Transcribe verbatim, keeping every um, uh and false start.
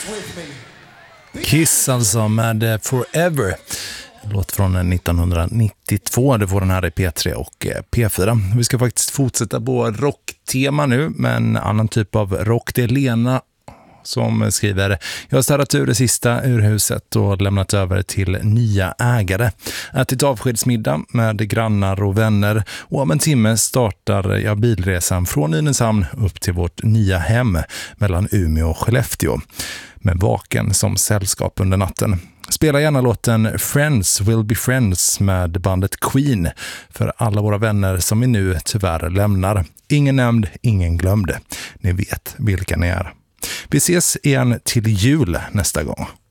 Kiss alltså med Forever. Låt från nittonhundranittiotvå. Det får den här i P tre och P fyra. Vi ska faktiskt fortsätta på rocktema nu, men annan typ av rock. Det är Lena som skriver: jag har städat ur det sista ur huset och lämnat över till nya ägare. Ätit avskedsmiddag med grannar och vänner, och om en timme startar jag bilresan från Nynäshamn upp till vårt nya hem mellan Umeå och Skellefteå, med vaken som sällskap under natten. Spela gärna låten Friends Will Be Friends med bandet Queen för alla våra vänner som vi nu tyvärr lämnar. Ingen nämnd, ingen glömde. Ni vet vilka ni är. Vi ses igen till jul nästa gång.